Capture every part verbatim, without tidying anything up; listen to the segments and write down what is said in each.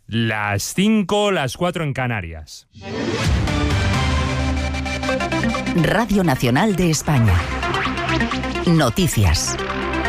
Las cinco, las cuatro en Canarias. Radio Nacional de España. Noticias.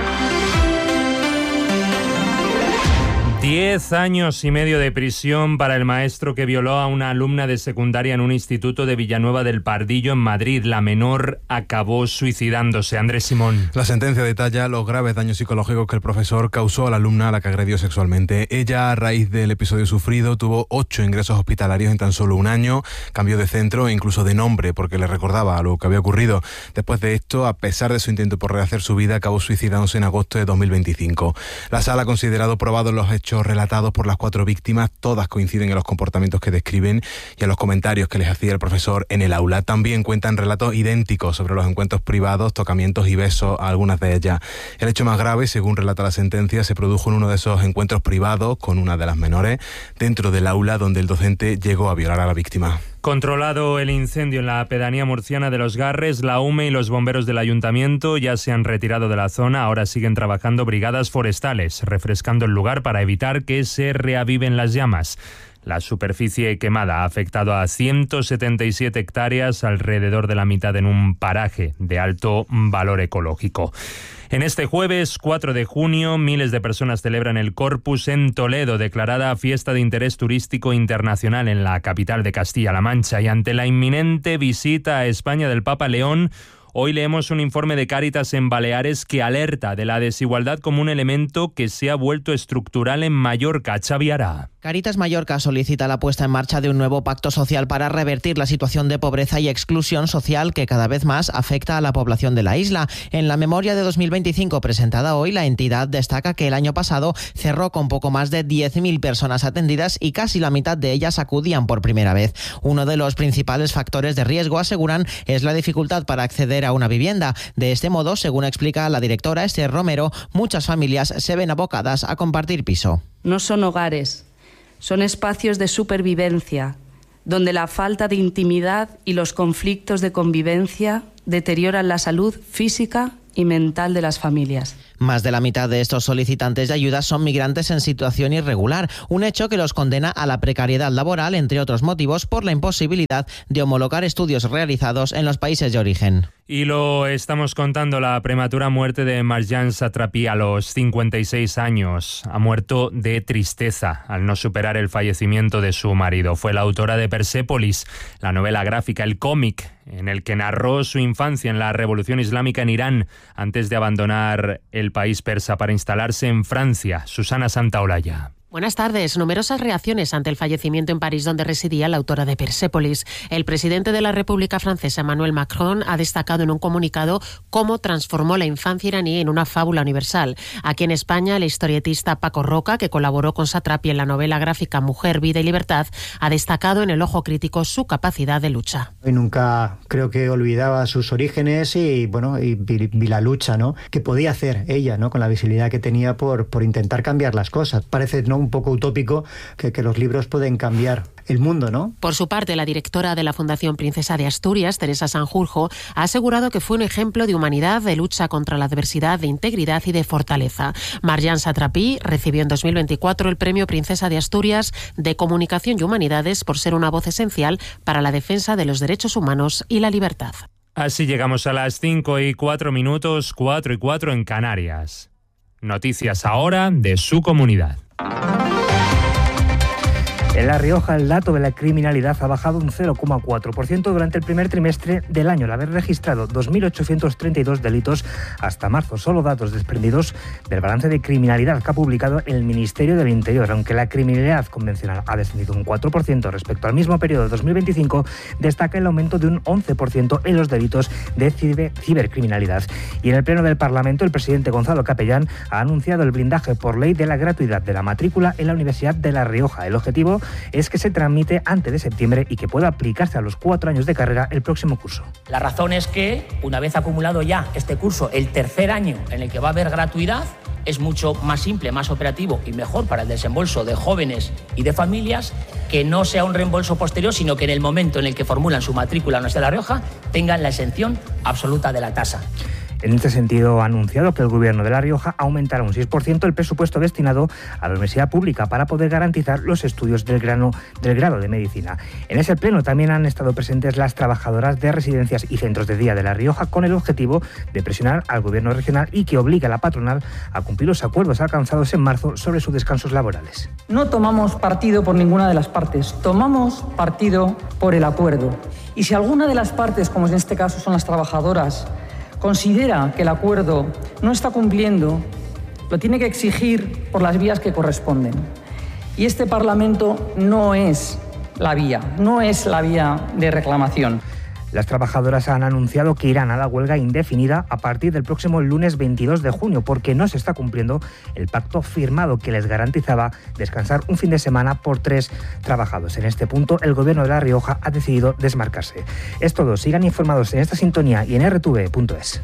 Diez años y medio de prisión para el maestro que violó a una alumna de secundaria en un instituto de Villanueva del Pardillo, en Madrid. La menor acabó suicidándose. Andrés Simón. La sentencia detalla los graves daños psicológicos que el profesor causó a la alumna a la que agredió sexualmente. Ella, a raíz del episodio sufrido, tuvo ocho ingresos hospitalarios en tan solo un año, cambió de centro e incluso de nombre porque le recordaba a lo que había ocurrido. Después de esto, a pesar de su intento por rehacer su vida, acabó suicidándose en agosto de dos mil veinticinco. La sala ha considerado probados los hechos relatados por las cuatro víctimas. Todas coinciden en los comportamientos que describen y en los comentarios que les hacía el profesor en el aula. También cuentan relatos idénticos sobre los encuentros privados, tocamientos y besos a algunas de ellas. El hecho más grave, según relata la sentencia, se produjo en uno de esos encuentros privados con una de las menores dentro del aula donde el docente llegó a violar a la víctima. Controlado el incendio en la pedanía murciana de Los Garres, la U M E y los bomberos del ayuntamiento ya se han retirado de la zona. Ahora siguen trabajando brigadas forestales, refrescando el lugar para evitar que se reaviven las llamas. La superficie quemada ha afectado a ciento setenta y siete hectáreas, alrededor de la mitad en un paraje de alto valor ecológico. En este jueves cuatro de junio, miles de personas celebran el Corpus en Toledo, declarada fiesta de interés turístico internacional en la capital de Castilla-La Mancha. Y ante la inminente visita a España del Papa León, hoy leemos un informe de Cáritas en Baleares que alerta de la desigualdad como un elemento que se ha vuelto estructural en Mallorca. Xavi Ará. Cáritas Mallorca solicita la puesta en marcha de un nuevo pacto social para revertir la situación de pobreza y exclusión social que cada vez más afecta a la población de la isla. En la memoria de dos mil veinticinco presentada hoy, la entidad destaca que el año pasado cerró con poco más de diez mil personas atendidas y casi la mitad de ellas acudían por primera vez. Uno de los principales factores de riesgo, aseguran, es la dificultad para acceder a una vivienda. De este modo, según explica la directora Esther Romero, muchas familias se ven abocadas a compartir piso. No son hogares. Son espacios de supervivencia, donde la falta de intimidad y los conflictos de convivencia deterioran la salud física y mental de las familias. Más de la mitad de estos solicitantes de ayuda son migrantes en situación irregular, un hecho que los condena a la precariedad laboral, entre otros motivos, por la imposibilidad de homologar estudios realizados en los países de origen. Y lo estamos contando, la prematura muerte de Marjane Satrapi a los cincuenta y seis años. Ha muerto de tristeza al no superar el fallecimiento de su marido. Fue la autora de Persépolis, la novela gráfica, el cómic, en el que narró su infancia en la Revolución Islámica en Irán, antes de abandonar el país persa para instalarse en Francia. Susana Santaolalla. Buenas tardes. Numerosas reacciones ante el fallecimiento en París, donde residía la autora de Persépolis. El presidente de la República Francesa, Emmanuel Macron, ha destacado en un comunicado cómo transformó la infancia iraní en una fábula universal. Aquí en España, el historietista Paco Roca, que colaboró con Satrapi en la novela gráfica Mujer, Vida y Libertad, ha destacado en el ojo crítico su capacidad de lucha. Y nunca creo que olvidaba sus orígenes y bueno y vi, vi la lucha, ¿no?, que podía hacer ella, ¿no?, con la visibilidad que tenía por, por intentar cambiar las cosas. Parece, ¿no?, un poco utópico que, que los libros pueden cambiar el mundo, ¿no? Por su parte, la directora de la Fundación Princesa de Asturias, Teresa Sanjurjo, ha asegurado que fue un ejemplo de humanidad, de lucha contra la adversidad, de integridad y de fortaleza. Marjane Satrapi recibió en dos mil veinticuatro el Premio Princesa de Asturias de Comunicación y Humanidades por ser una voz esencial para la defensa de los derechos humanos y la libertad. Así llegamos a las cinco y cuatro minutos, cuatro y cuatro en Canarias. Noticias ahora de su comunidad. En La Rioja, el dato de la criminalidad ha bajado un cero coma cuatro por ciento durante el primer trimestre del año, al haber registrado dos mil ochocientos treinta y dos delitos hasta marzo. Solo datos desprendidos del balance de criminalidad que ha publicado el Ministerio del Interior. Aunque la criminalidad convencional ha descendido un cuatro por ciento respecto al mismo periodo de dos mil veinticinco, destaca el aumento de un once por ciento en los delitos de ciber, cibercriminalidad. Y en el Pleno del Parlamento, el presidente Gonzalo Capellán ha anunciado el blindaje por ley de la gratuidad de la matrícula en la Universidad de La Rioja. El objetivo es que se tramite antes de septiembre y que pueda aplicarse a los cuatro años de carrera el próximo curso. La razón es que, una vez acumulado ya este curso, el tercer año en el que va a haber gratuidad, es mucho más simple, más operativo y mejor para el desembolso de jóvenes y de familias, que no sea un reembolso posterior, sino que en el momento en el que formulan su matrícula en la Universidad de La Rioja tengan la exención absoluta de la tasa. En este sentido, ha anunciado que el Gobierno de La Rioja aumentará un seis por ciento el presupuesto destinado a la universidad pública para poder garantizar los estudios del, grano, del grado de medicina. En ese pleno también han estado presentes las trabajadoras de residencias y centros de día de La Rioja con el objetivo de presionar al Gobierno regional y que obligue a la patronal a cumplir los acuerdos alcanzados en marzo sobre sus descansos laborales. No tomamos partido por ninguna de las partes, tomamos partido por el acuerdo. Y si alguna de las partes, como en este caso son las trabajadoras, considera que el acuerdo no está cumpliendo, lo tiene que exigir por las vías que corresponden. Y este Parlamento no es la vía, no es la vía de reclamación. Las trabajadoras han anunciado que irán a la huelga indefinida a partir del próximo lunes veintidós de junio porque no se está cumpliendo el pacto firmado que les garantizaba descansar un fin de semana por tres trabajados. En este punto, el Gobierno de La Rioja ha decidido desmarcarse. Es todo. Sigan informados en esta sintonía y en erre te ve punto es.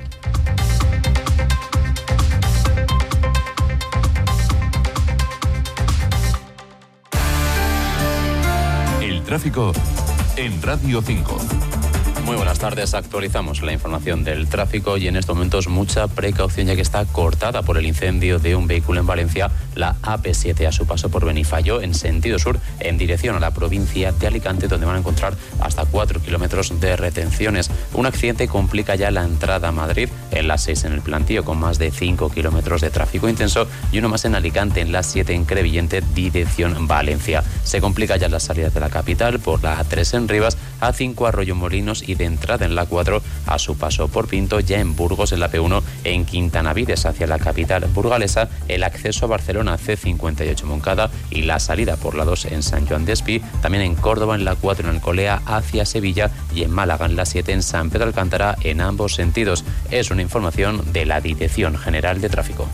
El tráfico en Radio cinco. Muy buenas tardes, actualizamos la información del tráfico y en estos momentos mucha precaución ya que está cortada por el incendio de un vehículo en Valencia, la A P siete a su paso por Benifallo en sentido sur en dirección a la provincia de Alicante, donde van a encontrar hasta cuatro kilómetros de retenciones. Un accidente complica ya la entrada a Madrid en la seis en el Plantío con más de cinco kilómetros de tráfico intenso y uno más en Alicante en la siete en Crevillente dirección Valencia. Se complica ya la salida de la capital por la A tres en Rivas, A cinco Arroyo Molinos y de entrada en la cuatro a su paso por Pinto, ya en Burgos en la P uno en Quintanavides hacia la capital burgalesa, el acceso a Barcelona C cincuenta y ocho Moncada y la salida por la dos en San Joan de Espí, también en Córdoba en la cuatro en Alcolea hacia Sevilla y en Málaga en la siete en San Pedro Alcántara en ambos sentidos. Es una información de la Dirección General de Tráfico.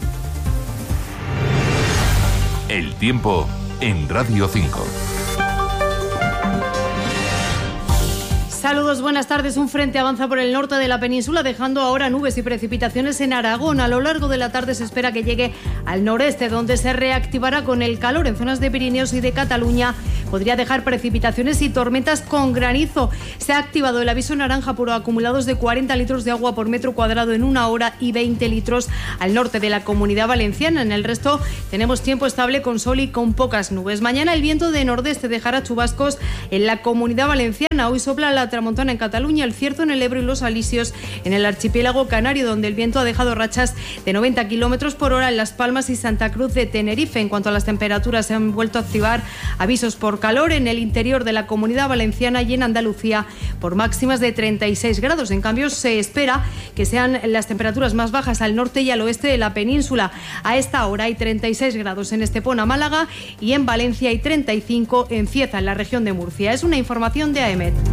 El tiempo en Radio cinco. Saludos, buenas tardes. Un frente avanza por el norte de la península, dejando ahora nubes y precipitaciones en Aragón. A lo largo de la tarde se espera que llegue al noreste, donde se reactivará con el calor en zonas de Pirineos y de Cataluña. Podría dejar precipitaciones y tormentas con granizo. Se ha activado el aviso naranja por acumulados de cuarenta litros de agua por metro cuadrado en una hora y veinte litros al norte de la Comunidad Valenciana. En el resto tenemos tiempo estable con sol y con pocas nubes. Mañana el viento de nordeste dejará chubascos en la Comunidad Valenciana. Hoy sopla la tramontana en Cataluña, el cierzo en el Ebro y los alisios en el archipiélago canario, donde el viento ha dejado rachas de noventa kilómetros por hora en Las Palmas y Santa Cruz de Tenerife. En cuanto a las temperaturas, se han vuelto a activar avisos por calor en el interior de la Comunidad Valenciana y en Andalucía por máximas de treinta y seis grados. En cambio, se espera que sean las temperaturas más bajas al norte y al oeste de la península. A esta hora hay treinta y seis grados en Estepona, Málaga, y en Valencia hay treinta y cinco en Cieza, en la región de Murcia. Es una información de A E M E T.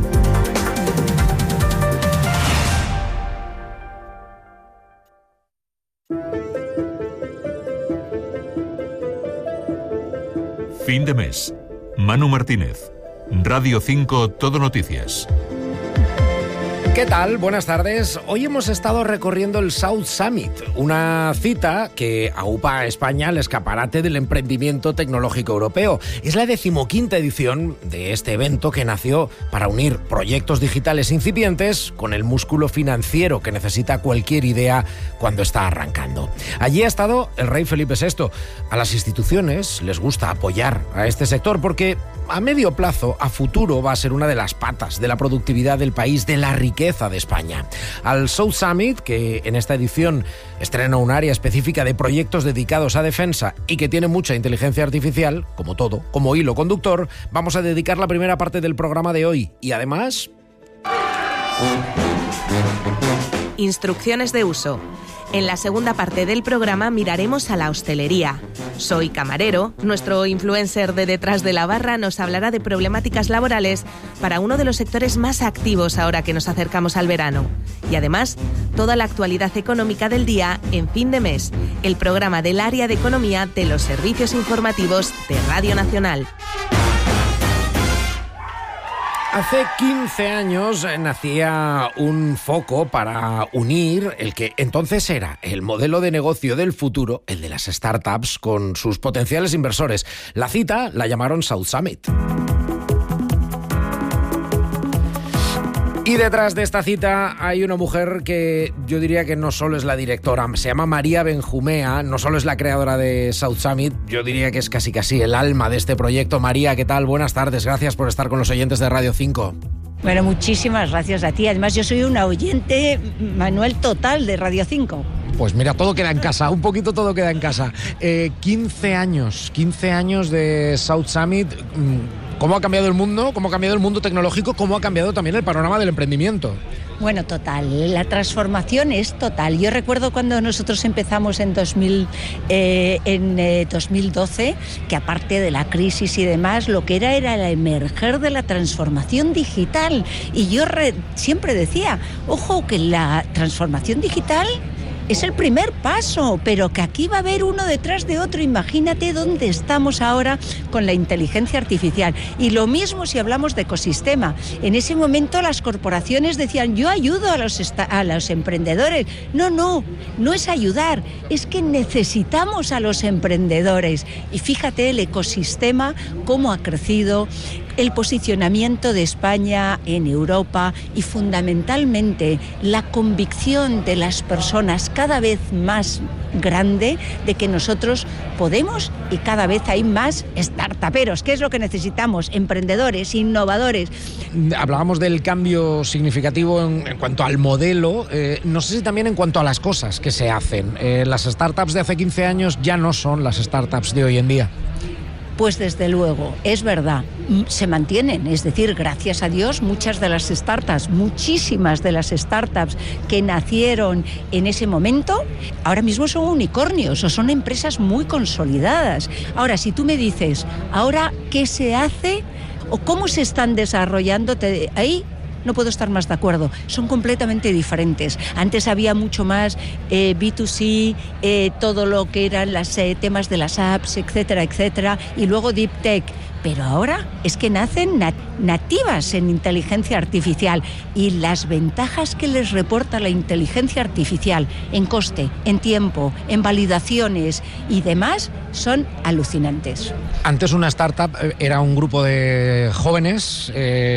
Fin de mes. Manu Martínez. Radio cinco Todo Noticias. ¿Qué tal? Buenas tardes. Hoy hemos estado recorriendo el South Summit, una cita que aupa a España al escaparate del emprendimiento tecnológico europeo. Es la decimoquinta edición de este evento que nació para unir proyectos digitales incipientes con el músculo financiero que necesita cualquier idea cuando está arrancando. Allí ha estado el rey Felipe sexto. A las instituciones les gusta apoyar a este sector porque a medio plazo, a futuro, va a ser una de las patas de la productividad del país, de la riqueza de España. Al South Summit, que en esta edición estrena un área específica de proyectos dedicados a defensa y que tiene mucha inteligencia artificial, como todo, como hilo conductor, vamos a dedicar la primera parte del programa de hoy. Y además... Instrucciones de uso. En la segunda parte del programa miraremos a la hostelería. Soy Camarero, nuestro influencer de detrás de la barra, nos hablará de problemáticas laborales para uno de los sectores más activos ahora que nos acercamos al verano. Y además, toda la actualidad económica del día en Fin de Mes, el programa del área de economía de los servicios informativos de Radio Nacional. Hace quince años nacía un foco para unir el que entonces era el modelo de negocio del futuro, el de las startups, con sus potenciales inversores. La cita la llamaron South Summit. Y detrás de esta cita hay una mujer que yo diría que no solo es la directora, se llama María Benjumea, no solo es la creadora de South Summit, yo diría que es casi casi el alma de este proyecto. María, ¿qué tal? Buenas tardes, gracias por estar con los oyentes de Radio cinco. Bueno, muchísimas gracias a ti. Además, yo soy una oyente, Manuel, total de Radio cinco. Pues mira, todo queda en casa, un poquito todo queda en casa. Eh, quince años, quince años de South Summit. ¿Cómo ha cambiado el mundo? ¿Cómo ha cambiado el mundo tecnológico? ¿Cómo ha cambiado también el panorama del emprendimiento? Bueno, total, la transformación es total. Yo recuerdo cuando nosotros empezamos en, dos mil, eh, en eh, dos mil doce, que aparte de la crisis y demás, lo que era era el emerger de la transformación digital. Y yo re, siempre decía, ojo, que la transformación digital es el primer paso, pero que aquí va a haber uno detrás de otro. Imagínate dónde estamos ahora con la inteligencia artificial. Y lo mismo si hablamos de ecosistema. En ese momento las corporaciones decían, yo ayudo a los, a los emprendedores. No, no, no es ayudar, es que necesitamos a los emprendedores. Y fíjate el ecosistema, cómo ha crecido, el posicionamiento de España en Europa y fundamentalmente la convicción de las personas cada vez más grande de que nosotros podemos, y cada vez hay más startuperos. ¿Qué es lo que necesitamos? Emprendedores, innovadores. Hablábamos del cambio significativo en, en cuanto al modelo, eh, no sé si también en cuanto a las cosas que se hacen. Eh, las startups de hace quince años ya no son las startups de hoy en día. Pues desde luego, es verdad, se mantienen, es decir, gracias a Dios, muchas de las startups, muchísimas de las startups que nacieron en ese momento, ahora mismo son unicornios o son empresas muy consolidadas. Ahora, si tú me dices, ¿ahora qué se hace o cómo se están desarrollando? Te, ahí no puedo estar más de acuerdo, son completamente diferentes. Antes había mucho más eh, B dos C, eh, todo lo que eran los eh, temas de las apps, etcétera, etcétera, y luego Deep Tech. Pero ahora es que nacen nat- nativas en inteligencia artificial y las ventajas que les reporta la inteligencia artificial en coste, en tiempo, en validaciones y demás son alucinantes. Antes una startup era un grupo de jóvenes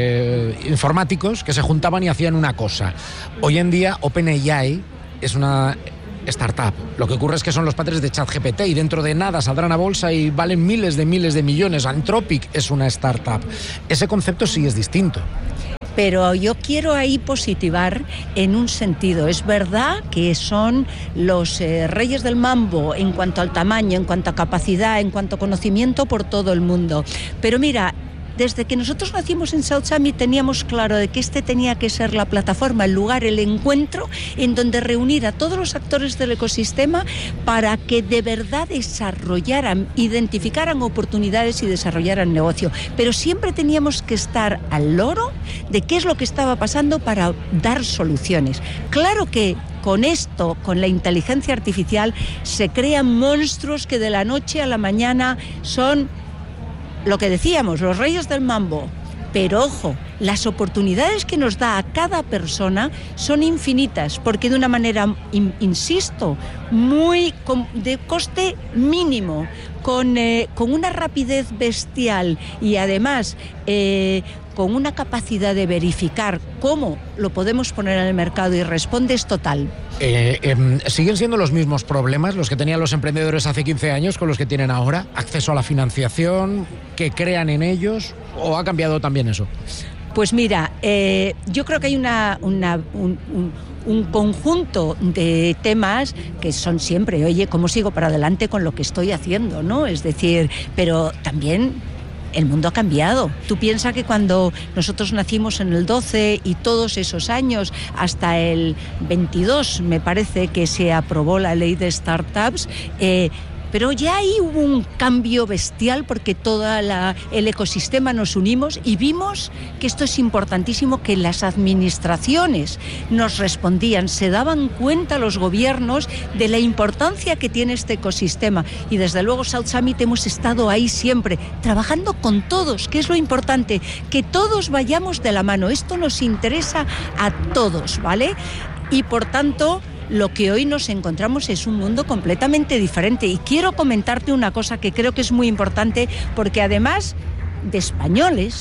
eh, informáticos que se juntaban y hacían una cosa. Hoy en día OpenAI es una startup. Lo que ocurre es que son los padres de ChatGPT y dentro de nada saldrán a bolsa y valen miles de miles de millones. Anthropic es una startup. Ese concepto sí es distinto. Pero yo quiero ahí positivar en un sentido. Es verdad que son los eh, reyes del mambo en cuanto al tamaño, en cuanto a capacidad, en cuanto a conocimiento por todo el mundo. Pero mira, desde que nosotros nacimos en South Summit teníamos claro de que este tenía que ser la plataforma, el lugar, el encuentro en donde reunir a todos los actores del ecosistema para que de verdad desarrollaran, identificaran oportunidades y desarrollaran negocio. Pero siempre teníamos que estar al loro de qué es lo que estaba pasando para dar soluciones. Claro que con esto, con la inteligencia artificial, se crean monstruos que de la noche a la mañana son lo que decíamos, los reyes del mambo. Pero ojo, las oportunidades que nos da a cada persona son infinitas, porque de una manera, in, insisto, muy con, de coste mínimo, con, eh, con una rapidez bestial y además eh, con una capacidad de verificar cómo lo podemos poner en el mercado y responde es total. Eh, eh, ¿Siguen siendo los mismos problemas los que tenían los emprendedores hace quince años con los que tienen ahora? ¿Acceso a la financiación? ¿Que crean en ellos? ¿O ha cambiado también eso? Pues mira, eh, yo creo que hay una, una, un, un, un conjunto de temas que son siempre, oye, ¿cómo sigo para adelante con lo que estoy haciendo? ¿No? Es decir, pero también el mundo ha cambiado. Tú piensas que cuando nosotros nacimos en el doce y todos esos años, hasta el veintidós, me parece que se aprobó la ley de startups, eh, pero ya ahí hubo un cambio bestial porque todo el ecosistema nos unimos y vimos que esto es importantísimo, que las administraciones nos respondían, se daban cuenta los gobiernos de la importancia que tiene este ecosistema y desde luego South Summit hemos estado ahí siempre, trabajando con todos, que es lo importante, que todos vayamos de la mano, esto nos interesa a todos, ¿vale? Y por tanto, lo que hoy nos encontramos es un mundo completamente diferente. Y quiero comentarte una cosa que creo que es muy importante, porque además de españoles,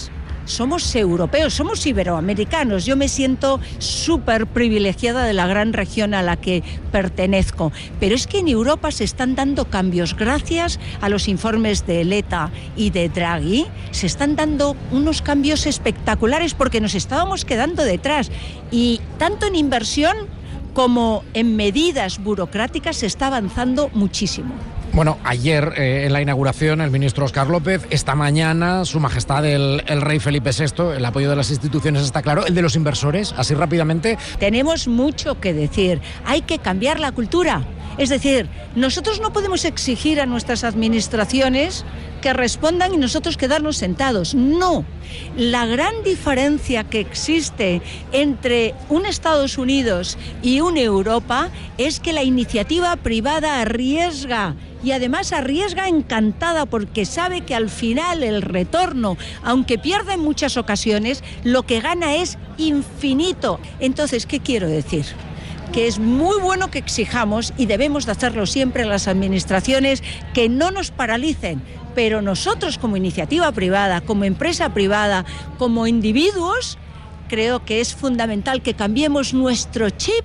somos europeos, somos iberoamericanos. Yo me siento súper privilegiada de la gran región a la que pertenezco. Pero es que en Europa se están dando cambios. Gracias a los informes de Letta y de Draghi, se están dando unos cambios espectaculares porque nos estábamos quedando detrás. Y tanto en inversión como en medidas burocráticas se está avanzando muchísimo. Bueno, ayer eh, en la inauguración el ministro Óscar López, esta mañana Su Majestad el, el Rey Felipe sexto, el apoyo de las instituciones está claro, el de los inversores, así rápidamente. Tenemos mucho que decir, hay que cambiar la cultura. Es decir, nosotros no podemos exigir a nuestras administraciones que respondan y nosotros quedarnos sentados. No. La gran diferencia que existe entre un Estados Unidos y una Europa es que la iniciativa privada arriesga. Y además arriesga encantada porque sabe que al final el retorno, aunque pierda en muchas ocasiones, lo que gana es infinito. Entonces, ¿qué quiero decir? Que es muy bueno que exijamos, y debemos de hacerlo siempre en las administraciones, que no nos paralicen. Pero nosotros como iniciativa privada, como empresa privada, como individuos, creo que es fundamental que cambiemos nuestro chip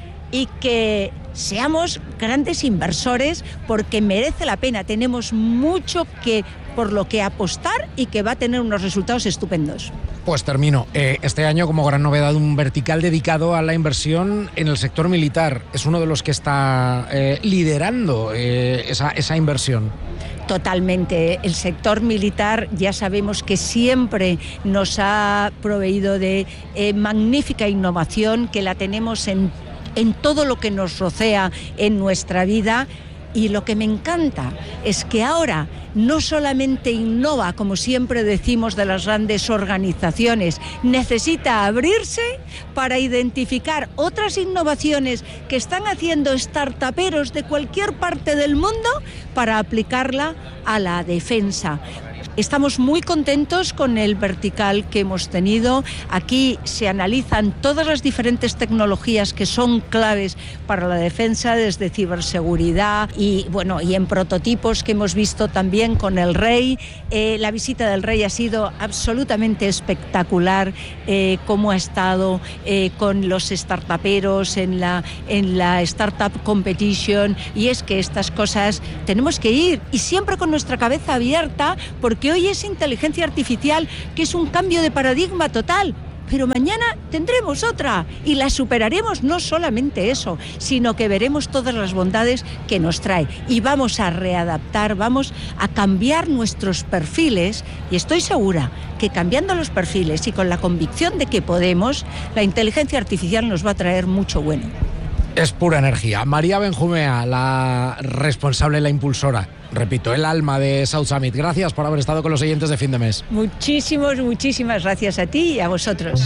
y que seamos grandes inversores porque merece la pena. Tenemos mucho que por lo que apostar y que va a tener unos resultados estupendos. Pues termino. Eh, este año, como gran novedad, un vertical dedicado a la inversión en el sector militar. Es uno de los que está eh, liderando eh, esa, esa inversión. Totalmente. El sector militar ya sabemos que siempre nos ha proveído de eh, magnífica innovación, que la tenemos en, en todo lo que nos rodea en nuestra vida. Y lo que me encanta es que ahora no solamente innova, como siempre decimos de las grandes organizaciones, necesita abrirse para identificar otras innovaciones que están haciendo startuperos de cualquier parte del mundo para aplicarla a la defensa. Estamos muy contentos con el vertical que hemos tenido. Aquí se analizan todas las diferentes tecnologías que son claves para la defensa, desde ciberseguridad y bueno, y en prototipos que hemos visto también con el Rey. Eh, la visita del Rey ha sido absolutamente espectacular, eh, cómo ha estado eh, con los startuperos en la, en la Startup Competition. Y es que estas cosas tenemos que ir y siempre con nuestra cabeza abierta, porque que hoy es inteligencia artificial, que es un cambio de paradigma total, pero mañana tendremos otra y la superaremos. No solamente eso, sino que veremos todas las bondades que nos trae y vamos a readaptar, vamos a cambiar nuestros perfiles, y estoy segura que cambiando los perfiles y con la convicción de que podemos, la inteligencia artificial nos va a traer mucho bueno. Es pura energía. María Benjumea, la responsable, la impulsora, repito, el alma de South Summit. Gracias por haber estado con los oyentes de fin de mes. Muchísimas, muchísimas gracias a ti y a vosotros.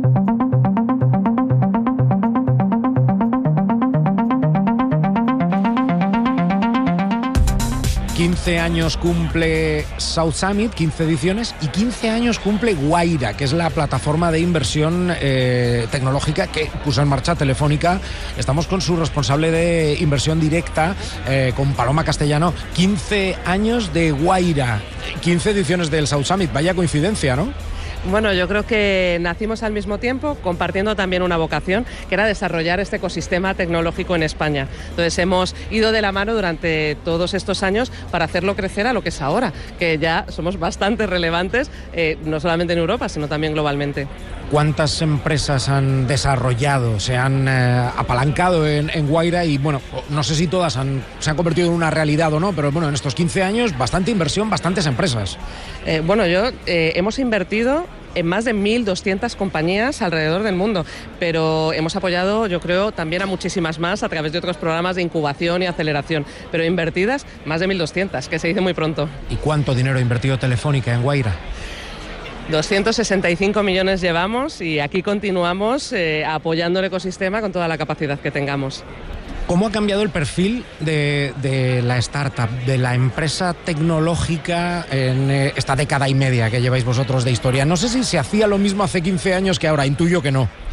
quince años cumple South Summit, quince ediciones, y quince años cumple Guaira, que es la plataforma de inversión eh, tecnológica que puso en marcha Telefónica. Estamos con su responsable de inversión directa, eh, con Paloma Castellano. quince años de Guaira, quince ediciones del South Summit. Vaya coincidencia, ¿no? Bueno, yo creo que nacimos al mismo tiempo, compartiendo también una vocación, que era desarrollar este ecosistema tecnológico en España. Entonces hemos ido de la mano durante todos estos años para hacerlo crecer a lo que es ahora, que ya somos bastante relevantes, eh, no solamente en Europa, sino también globalmente. ¿Cuántas empresas han desarrollado, se han eh, apalancado en, en Guaira? Y bueno, no sé si todas han, se han convertido en una realidad o no, pero bueno, en estos quince años, bastante inversión, bastantes empresas. Eh, bueno, yo eh, hemos invertido en más de mil doscientas compañías alrededor del mundo, pero hemos apoyado, yo creo, también a muchísimas más a través de otros programas de incubación y aceleración, pero invertidas más de mil doscientas, que se dice muy pronto. ¿Y cuánto dinero ha invertido Telefónica en Guaira? doscientos sesenta y cinco millones llevamos y aquí continuamos eh, apoyando el ecosistema con toda la capacidad que tengamos. ¿Cómo ha cambiado el perfil de, de la startup, de la empresa tecnológica en eh, esta década y media que lleváis vosotros de historia? No sé si se hacía lo mismo hace quince años que ahora, intuyo que no.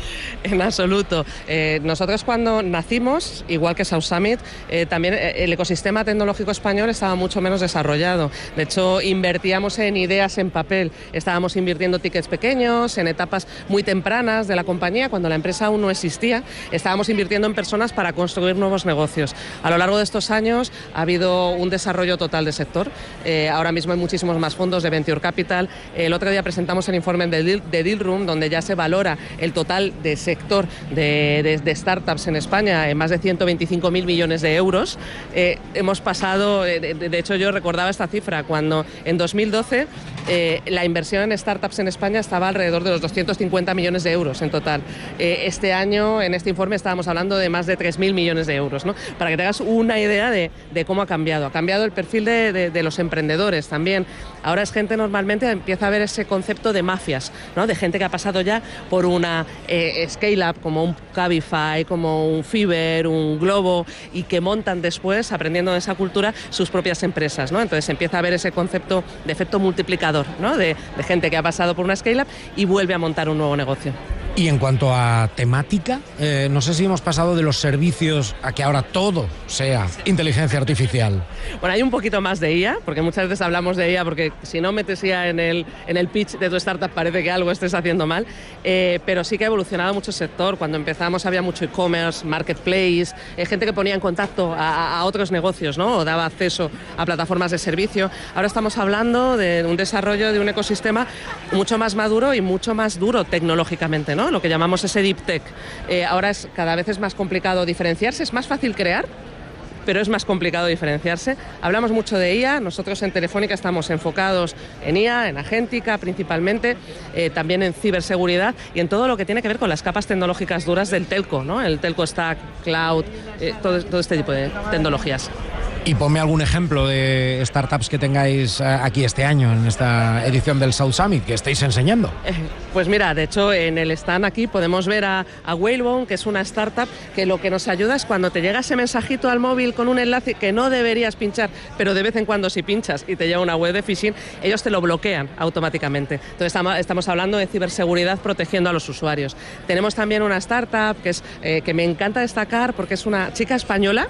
En absoluto. Eh, nosotros cuando nacimos, igual que South Summit, eh, también el ecosistema tecnológico español estaba mucho menos desarrollado. De hecho, invertíamos en ideas en papel. Estábamos invirtiendo tickets pequeños, en etapas muy tempranas de la compañía, cuando la empresa aún no existía. Estábamos invirtiendo en personas para construir nuevos negocios. A lo largo de estos años ha habido un desarrollo total del sector. Eh, ahora mismo hay muchísimos más fondos de Venture Capital. El otro día presentamos el informe de Deal, de Deal Room, donde ya se valora el total de sector de, de, de startups en España en más de ciento veinticinco mil millones de euros. Eh, hemos pasado, de, de hecho yo recordaba esta cifra, cuando en dos mil doce eh, la inversión en startups en España estaba alrededor de los doscientos cincuenta millones de euros en total. Eh, este año, en este informe, estábamos hablando de más de tres mil millones de euros, ¿no? Para que te hagas una idea de, de cómo ha cambiado. Ha cambiado el perfil de, de, de los emprendedores también. Ahora es gente, normalmente empieza a ver ese concepto de mafias, ¿no? De gente que ha pasado ya por una eh, scale-up como un Cabify, como un Fiverr, un Globo, y que montan después, aprendiendo de esa cultura, sus propias empresas, ¿no? Entonces empieza a ver ese concepto de efecto multiplicador, ¿no? De, de gente que ha pasado por una scale-up y vuelve a montar un nuevo negocio. Y en cuanto a temática, eh, no sé si hemos pasado de los servicios a que ahora todo sea inteligencia artificial. Bueno, hay un poquito más de I A, porque muchas veces hablamos de I A, porque si no metes I A en el, en el pitch de tu startup parece que algo estés haciendo mal, eh, pero sí que ha evolucionado mucho el sector. Cuando empezamos había mucho e-commerce, marketplace, eh, gente que ponía en contacto a, a otros negocios, ¿no? O daba acceso a plataformas de servicio. Ahora estamos hablando de un desarrollo de un ecosistema mucho más maduro y mucho más duro tecnológicamente, ¿no? Lo que llamamos ese deep tech. Eh, ahora es cada vez es más complicado diferenciarse, es más fácil crear, pero es más complicado diferenciarse. Hablamos mucho de I A, nosotros en Telefónica estamos enfocados en I A, en agéntica principalmente, eh, también en ciberseguridad y en todo lo que tiene que ver con las capas tecnológicas duras del telco, ¿no? El telco stack, cloud, eh, todo, todo este tipo de tecnologías. Y ponme algún ejemplo de startups que tengáis aquí este año, en esta edición del South Summit, que estéis enseñando. Eh, pues mira, de hecho, en el stand aquí podemos ver a, a Whalebone, que es una startup que lo que nos ayuda es cuando te llega ese mensajito al móvil con un enlace que no deberías pinchar, pero de vez en cuando si pinchas y te llega una web de phishing, ellos te lo bloquean automáticamente. Entonces estamos, estamos hablando de ciberseguridad protegiendo a los usuarios. Tenemos también una startup que, es, eh, que me encanta destacar porque es una chica española,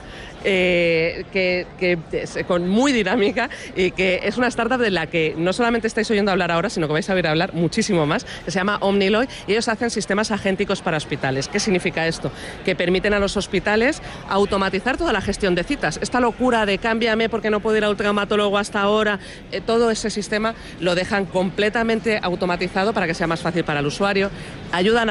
Eh, que, que es con muy dinámica y que es una startup de la que no solamente estáis oyendo hablar ahora, sino que vais a oír hablar muchísimo más, que se llama Omniloy, y ellos hacen sistemas agénticos para hospitales. ¿Qué significa esto? Que permiten a los hospitales automatizar toda la gestión de citas. Esta locura de cámbiame porque no puedo ir al traumatólogo hasta ahora, eh, todo ese sistema lo dejan completamente automatizado para que sea más fácil para el usuario. Ayudan a